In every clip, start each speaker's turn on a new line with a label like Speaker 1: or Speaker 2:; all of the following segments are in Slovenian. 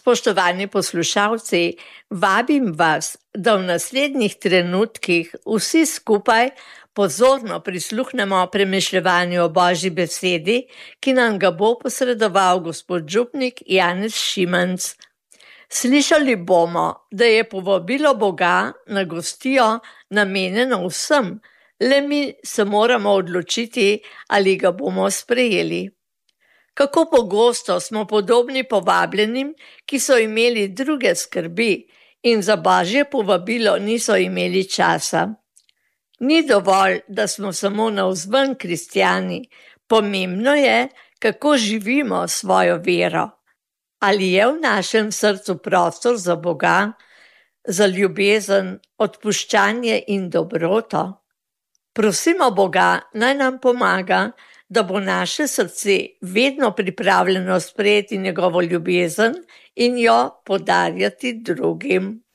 Speaker 1: Spoštovani poslušalci, vabim vas, da v naslednjih trenutkih vsi skupaj pozorno prisluhnemo premišljevanju o Božji besedi, ki nam ga bo posredoval gospod župnik Janez Šimenc. Slišali bomo, da je povabilo Boga na gostijo namenjeno vsem, le mi se moramo odločiti, ali ga bomo sprejeli. Kako pogosto smo podobni povabljenim, ki so imeli druge skrbi in za Božje povabilo niso imeli časa. Ni dovolj, da smo samo navzven kristjani, pomembno je, kako živimo svojo vero. Ali je v našem srcu prostor za Boga, za ljubezen, odpuščanje in dobroto? Prosimo Boga, naj nam pomaga, da bo naše srce vedno pripravljeno sprejeti njegovo ljubezen in jo podarjati drugim.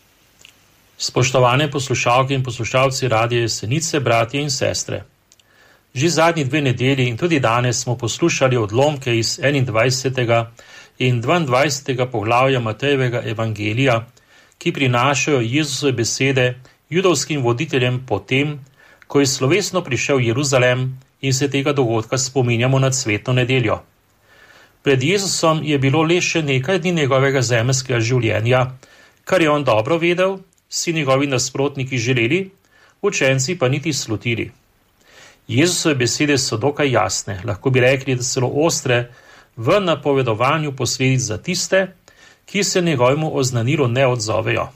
Speaker 2: Spoštovane poslušalke in poslušalci Radia Jesenice, bratje in sestre. Že zadnji 2 nedelji in tudi danes smo poslušali odlomke iz 21. in 22. poglavja Matejevega evangelija, ki prinašajo Jezusove besede judovskim voditeljem potem, ko je slovesno prišel v Jeruzalem in se tega dogodka spominjamo nad Cvetno nedeljo. Pred Jezusom je bilo le še nekaj dni njegovega zemeljskega življenja, kar je on dobro vedel, si njegovi nasprotniki želeli, učenci pa niti slutili. Jezusove besede so dokaj jasne, lahko bi rekli, da celo ostre v napovedovanju posledic za tiste, ki se njegovemu oznanilu ne odzovejo.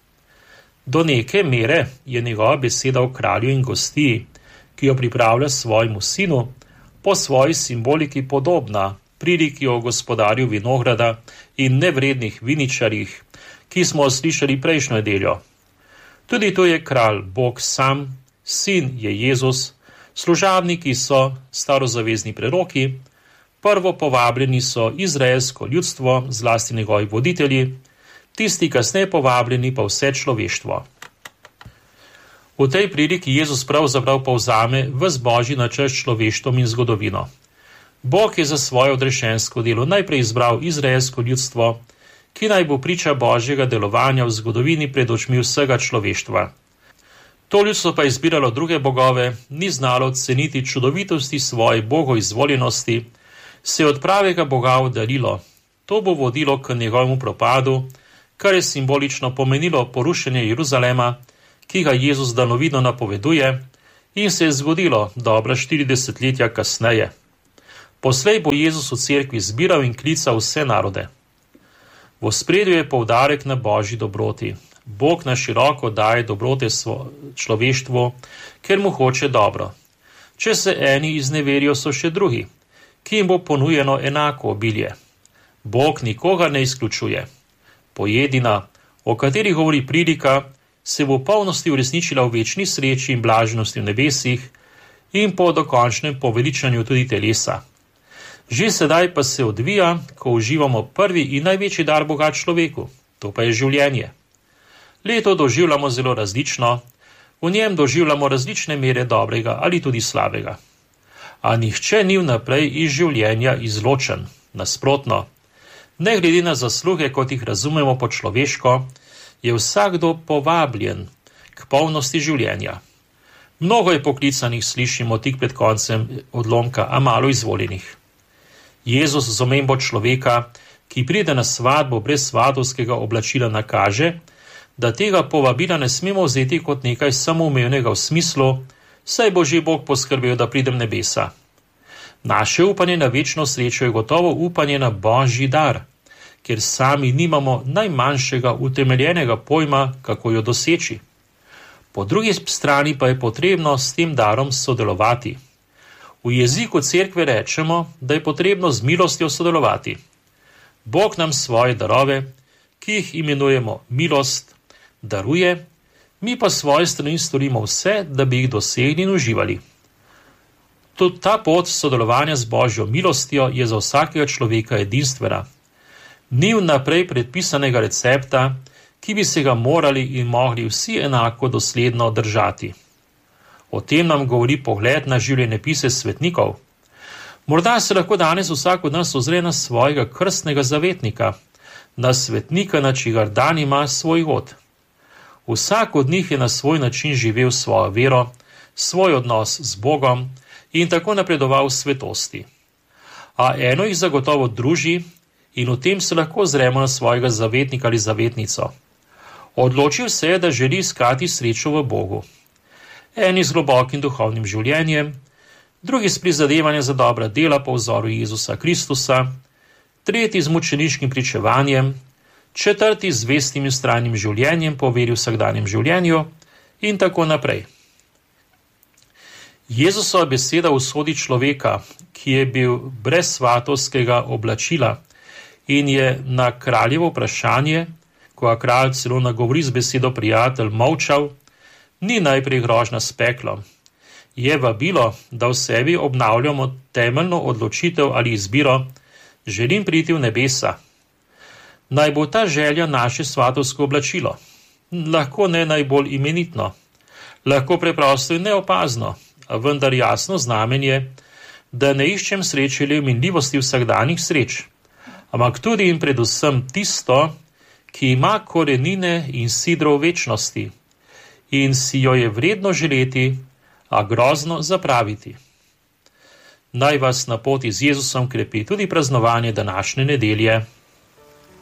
Speaker 2: Do neke mere je njegova beseda o kralju in gostiji, ki jo pripravlja svojemu sinu, po svoji simboliki podobna priliki o gospodarju vinograda in nevrednih viničarjih, ki smo slišali prejšnjo nedeljo. Tudi to je kralj Bog sam, sin je Jezus, služabniki so starozavezni preroki, prvo povabljeni so izraelsko ljudstvo, zlasti njegovi voditelji, tisti kasneje povabljeni pa vse človeštvo. V tej priliki Jezus pravzaprav povzame ves Božji načrt s človeštvom in zgodovino. Bog je za svoje odrešensko delo najprej izbral izraelsko ljudstvo, ki naj bo priča Božjega delovanja v zgodovini pred očmi vsega človeštva. To ljudstvo pa je izbiralo druge bogove, ni znalo ceniti čudovitosti svoje bogoizvoljenosti, se je od pravega Boga oddaljilo. To bo vodilo k njegovemu propadu, kar je simbolično pomenilo porušenje Jeruzalema, ki ga Jezus daljnovidno napoveduje, in se je zgodilo dobra 40 letja kasneje. Poslej bo Jezus v cerkvi zbiral in klical vse narode. V ospredju je poudarek na Božji dobroti. Bog na široko daje dobrote človeštvu, ker mu hoče dobro. Če se eni izneverijo, so še drugi, ki jim bo ponujeno enako obilje. Bog nikogar ne izključuje. Pojedina, o kateri govori prilika, se bo v polnosti uresničila v večni sreči in blaženosti v nebesih in po dokončnem poveličanju tudi telesa. Že sedaj pa se odvija, ko uživamo prvi in največji dar Boga človeku, to pa je življenje. Leto doživljamo zelo različno, v njem doživljamo različne mere dobrega ali tudi slabega. A nihče ni vnaprej iz življenja izločen, nasprotno. Ne glede na zasluge, kot jih razumemo po človeško, je vsakdo povabljen k polnosti življenja. Mnogo je poklicanih, slišimo tik pred koncem odlomka, a malo izvoljenih. Jezus z omembo človeka, ki pride na svadbo brez svadovskega oblačila, nakaže, da tega povabila ne smemo vzeti kot nekaj samoumevnega v smislu, saj bo že Bog poskrbel, da pridem nebesa. Naše upanje na večno srečo je gotovo upanje na Božji dar, ker sami nimamo najmanjšega utemeljenega pojma, kako jo doseči. Po drugi strani pa je potrebno s tem darom sodelovati. V jeziku cerkve rečemo, da je potrebno z milostjo sodelovati. Bog nam svoje darove, ki jih imenujemo milost, daruje, mi pa svoje strani storimo vse, da bi jih dosegli in uživali. Tudi ta pot sodelovanja z Božjo milostjo je za vsakega človeka edinstvena. Ni vnaprej predpisanega recepta, ki bi se ga morali in mogli vsi enako dosledno držati. O tem nam govori pogled na življenjepise svetnikov. Morda se lahko danes vsak od nas ozre na svojega krstnega zavetnika, na svetnika, na čigar dan ima svoj god. Vsak od njih je na svoj način živel svojo vero, svoj odnos z Bogom in tako napredoval v svetosti. A eno jih zagotovo druži in v tem se lahko zremo na svojega zavetnika ali zavetnico. Odločil se je, da želi iskati srečo v Bogu. Eni z globokim duhovnim življenjem, drugi s prizadevanjem za dobra dela po vzoru Jezusa Kristusa, tretji z mučeniškim pričevanjem, četrti z zvestim in vztrajnim življenjem po veri v vsakdanjem življenju in tako naprej. Jezusova beseda usodi človeka, ki je bil brez svatovskega oblačila in je na kraljevo vprašanje, ko je kralj celo nagovori z besedo prijatelj, molčal, ni najprej grožnja s peklom. Je vabilo, da v sebi obnavljamo temeljno odločitev ali izbiro, želim priti v nebesa. Naj bo ta želja naše svatovsko oblačilo. Lahko ne najbolj imenitno, lahko preprosto in neopazno, a vendar jasno znamenje, da ne iščem sreče ali minljivosti vsakdanjih sreč, ampak tudi in predvsem tisto, ki ima korenine in sidro v večnosti in si jo je vredno želeti, a grozno zapraviti. Naj vas na poti z Jezusom krepi tudi praznovanje današnje nedelje.